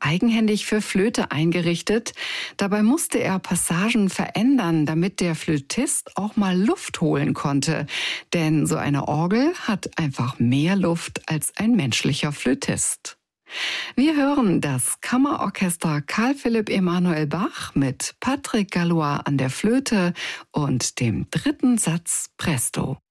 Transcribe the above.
eigenhändig für Flöte eingerichtet. Dabei musste er Passagen verändern, damit der Flötist auch mal Luft holen konnte. Denn so eine Orgel hat einfach mehr Luft als ein menschlicher Flötist. Wir hören das Kammerorchester Carl Philipp Emanuel Bach mit Patrick Gallois an der Flöte und dem dritten Satz Presto.